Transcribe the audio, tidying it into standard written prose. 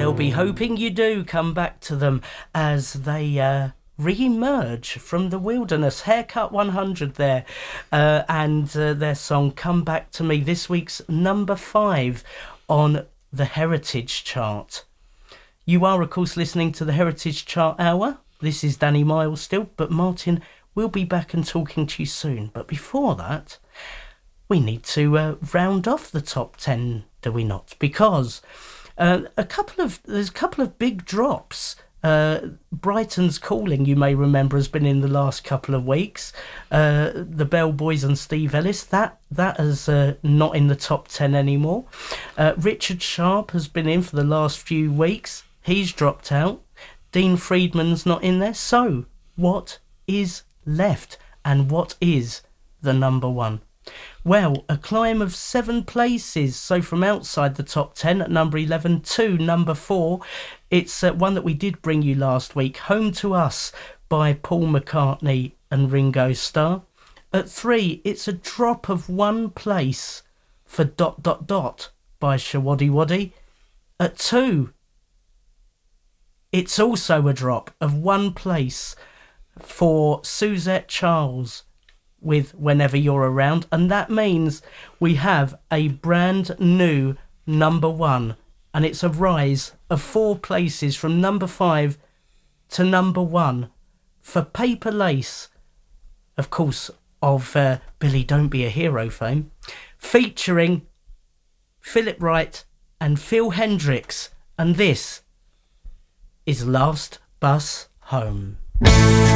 They'll be hoping you do come back to them as they re-emerge from the wilderness. Haircut 100 there, and their song Come Back to Me, this week's number 5 on the Heritage Chart. You are, of course, listening to the Heritage Chart Hour. This is Danny Miles still, but Martin will be back and talking to you soon. But before that, we need to round off the top 10, do we not? Because there's a couple of big drops. Brighton's Calling, you may remember, has been in the last couple of weeks. The Bell Boys and Steve Ellis, that is not in the top 10 anymore. Richard Sharp has been in for the last few weeks. He's dropped out. Dean Friedman's not in there. So what is left, and what is the number 1? Well, a climb of 7 places. So from outside the top 10 at number 11 to number 4, it's one that we did bring you last week, Home to Us by Paul McCartney and Ringo Starr. At 3, it's a drop of 1 place for Dot Dot Dot by Shawaddy Waddy. At 2, it's also a drop of 1 place for Suzette Charles with Whenever You're Around, and that means we have a brand new number 1, and it's a rise of 4 places from number 5 to number 1 for Paper Lace, of course, of Billy Don't Be a Hero fame, featuring Philip Wright and Phil Hendricks, and this is Last Bus Home.